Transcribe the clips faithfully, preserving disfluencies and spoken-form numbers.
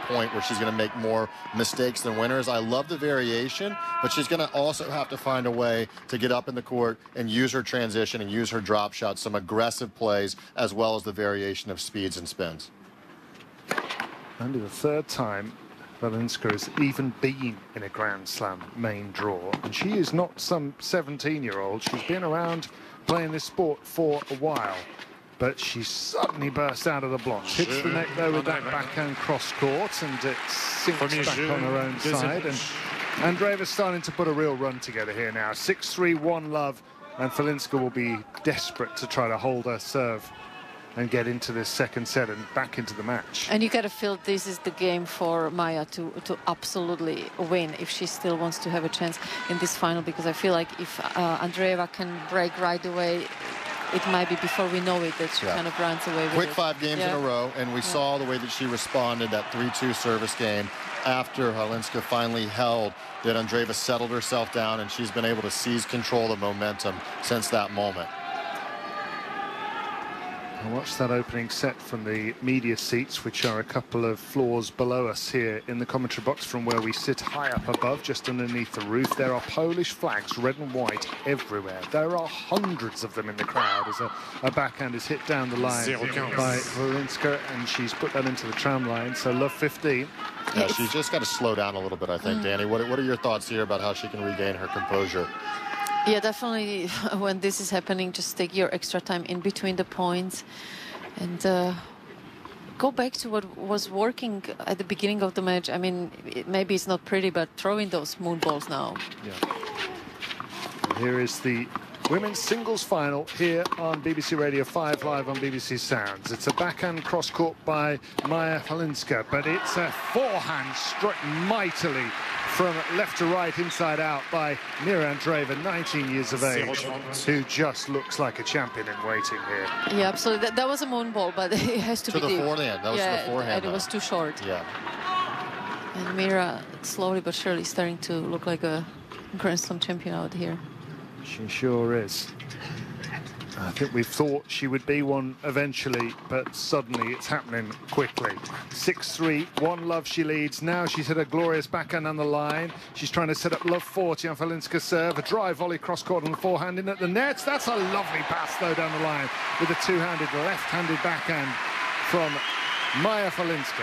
point where she's going to make more mistakes than winners. I love the variation, but she's going to also have to find a way to get up in the court and use her transition and use her drop shots, some aggressive plays, as well as the variation of speeds and spins. Only the third time Valinska has even been in a Grand Slam main draw, and she is not some seventeen-year-old. She's been around playing this sport for a while, but she suddenly bursts out of the blocks. Hits the net though with that backhand cross court, and it sinks back on her own side. And Andreeva's starting to put a real run together here now. six three, one love, and Valinska will be desperate to try to hold her serve and get into this second set and back into the match. And you gotta feel this is the game for Maja to to absolutely win if she still wants to have a chance in this final, because I feel like if uh, Andreeva can break right away, it might be before we know it that she yeah. kind of runs away with Quick it. five games yeah. in a row, and we yeah. saw the way that she responded, that three two service game after Valinska finally held, that Andreeva settled herself down, and she's been able to seize control of momentum since that moment. I watched that opening set from the media seats, which are a couple of floors below us here in the commentary box from where we sit high up above, just underneath the roof. There are Polish flags, red and white, everywhere. There are hundreds of them in the crowd as a, a backhand is hit down the line by Valinska, and she's put that into the tram line. So love fifteen. Yeah, she's just got to slow down a little bit, I think, Danny. What, what are your thoughts here about how she can regain her composure? Yeah, definitely. When this is happening, just take your extra time in between the points and uh, go back to what was working at the beginning of the match. I mean, it, maybe it's not pretty, but throw in those moon balls now. Yeah. And here is the women's singles final here on B B C Radio five live on B B C Sounds. It's a backhand cross court by Maja Valinska, but it's a forehand struck mightily from left to right, inside out by Mira Andreeva, nineteen years of age, who just looks like a champion in waiting here. Yeah, absolutely. That, that was a moon ball, but it has to, to be the deep. forehand. That was yeah, to the forehand. And it was too short. Yeah. And Mira slowly but surely starting to look like a Grand Slam champion out here. She sure is. I think we thought she would be one eventually, but suddenly it's happening quickly. six three, one love she leads. Now she's hit a glorious backhand on the line. She's trying to set up love forty on Valinska's serve. A drive volley cross court on the forehand in at the nets. That's a lovely pass though down the line with a two-handed left-handed backhand from Maja Valinska.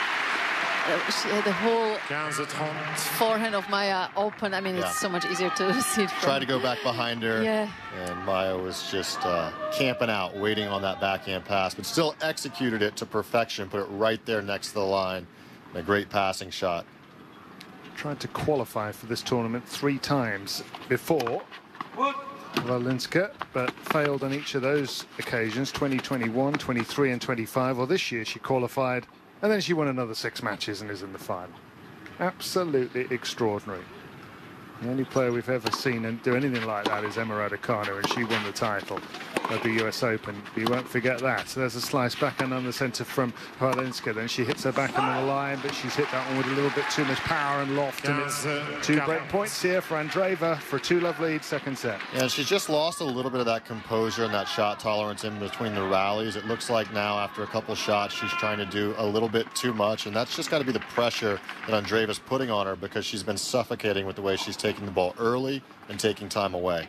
She had the whole forehand of Maja open. I mean, yeah. it's so much easier to see it from. Try to go back behind her. Yeah. And Maja was just uh, camping out, waiting on that backhand pass, but still executed it to perfection, put it right there next to the line. A great passing shot. Tried to qualify for this tournament three times before Valinska, but failed on each of those occasions, twenty twenty-one, twenty-three and twenty-five. Well, this year she qualified, and then she won another six matches and is in the final. Absolutely extraordinary. The only player we've ever seen and do anything like that is Emma Raducanu, and she won the title at the U S Open. You won't forget that. So there's a slice backhand on the centre from Valinska. Then she hits her backhand on the line, but she's hit that one with a little bit too much power and loft. And it's two break points here for Andreeva for a two-love lead, second set. Yeah, she's just lost a little bit of that composure and that shot tolerance in between the rallies. It looks like now after a couple shots, she's trying to do a little bit too much, and that's just got to be the pressure that Andreeva's putting on her, because she's been suffocating with the way she's taking the ball early and taking time away.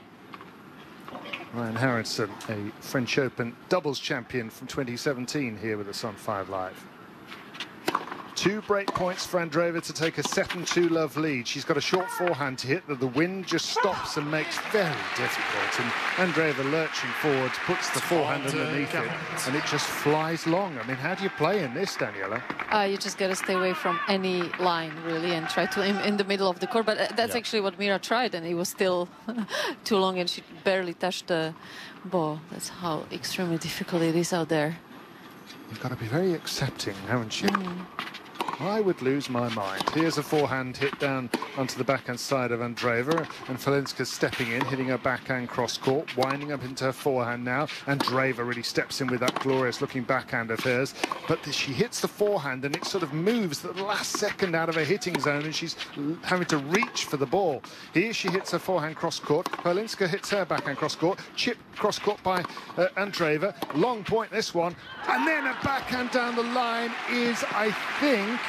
Ryan Harrison, a French Open doubles champion from twenty seventeen, here with us on Five Live. Two break points for Andreeva to take a seven two love lead. She's got a short forehand to hit that the wind just stops and makes very difficult. And Andreeva lurching forwards, puts the forehand underneath it, and it just flies long. I mean, how do you play in this, Daniela? Uh, you just got to stay away from any line, really, and try to aim in the middle of the court. But that's yeah. actually what Mira tried, and it was still too long, and she barely touched the ball. That's how extremely difficult it is out there. You've got to be very accepting, haven't you? Mm. I would lose my mind. Here's a forehand hit down onto the backhand side of Andreeva, and Valinska's stepping in, hitting her backhand cross court, winding up into her forehand now. Andreeva really steps in with that glorious looking backhand of hers, but she hits the forehand and it sort of moves the last second out of her hitting zone, and she's having to reach for the ball. Here she hits her forehand cross court. Valinska hits her backhand cross court, chip cross court by uh, Andreeva. Long point this one, and then a backhand down the line is, I think,